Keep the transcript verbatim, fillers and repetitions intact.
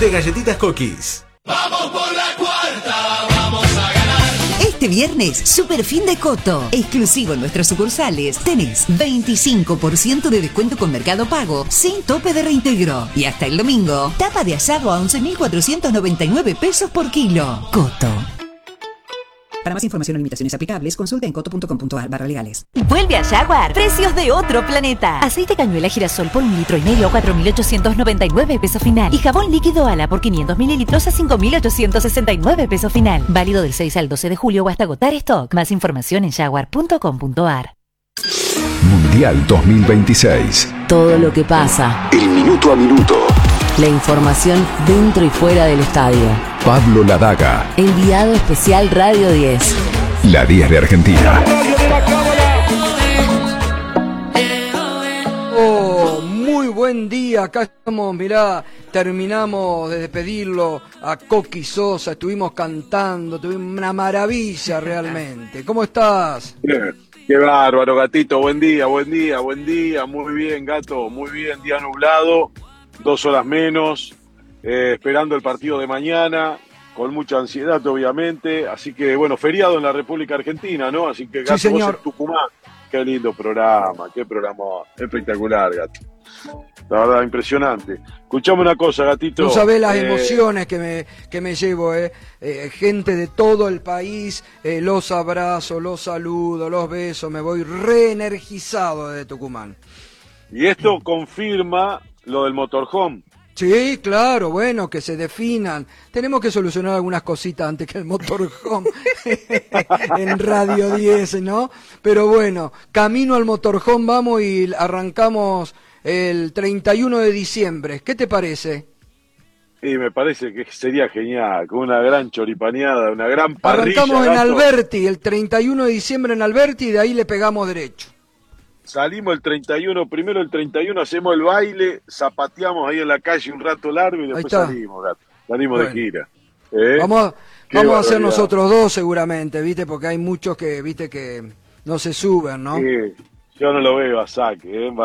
de galletitas Cookies. Vamos por la cuarta, vamos a ganar. Este viernes, super fin de Coto. Exclusivo en nuestras sucursales. Tenés veinticinco por ciento de descuento con Mercado Pago, sin tope de reintegro. Y hasta el domingo, tapa de asado a once mil cuatrocientos noventa y nueve pesos por kilo. Coto. Para más información o limitaciones aplicables, consulta en coto punto com punto a r barra legales. Vuelve a Jaguar. Precios de otro planeta. Aceite cañuela girasol por un litro y medio a cuatro mil ochocientos noventa y nueve pesos final. Y jabón líquido Ala por quinientos mililitros a cinco mil ochocientos sesenta y nueve pesos final. Válido del seis al doce de julio o hasta agotar stock. Más información en jaguar punto com punto a r. Mundial dos mil veintiséis. Todo lo que pasa. El minuto a minuto. La información dentro y fuera del estadio. Pablo Ladaga. Enviado especial Radio diez. La diez de Argentina. Oh, muy buen día. Acá estamos, mirá, terminamos de despedirlo a Coqui Sosa. Estuvimos cantando, tuvimos una maravilla realmente. ¿Cómo estás? Bien. Qué bárbaro, gatito. Buen día, buen día, buen día. Muy bien, gato. Muy bien. Día nublado. Dos horas menos. Eh, esperando el partido de mañana. Con mucha ansiedad, obviamente. Así que, bueno, feriado en la República Argentina, ¿no? Así que, gato, sí, señor. vos en Tucumán. Qué lindo programa. Qué programa espectacular, gato. La verdad, impresionante. Escuchame una cosa, gatito. No sabés las eh... emociones que me, que me llevo, eh. Eh, gente de todo el país, eh, los abrazo, los saludo, los beso, me voy reenergizado de Tucumán. Y esto confirma lo del motorhome. Sí, claro, bueno, que se definan. Tenemos que solucionar algunas cositas antes que el motorhome en Radio diez, ¿no? Pero bueno, camino al motorhome vamos y arrancamos el treinta y uno de diciembre. ¿Qué te parece? Y me parece que sería genial, con una gran choripaneada, una gran parrilla. Arrancamos en gato. Alberti, el treinta y uno de diciembre en Alberti, y de ahí le pegamos derecho. Salimos el treinta y uno, primero el treinta y uno hacemos el baile, zapateamos ahí en la calle un rato largo y después salimos, gato. Salimos bueno. de gira. ¿Eh? Vamos, vamos a hacer nosotros dos seguramente, ¿viste? Porque hay muchos que, ¿viste? Que no se suben, ¿no? Sí, yo no lo veo a saque, ¿eh?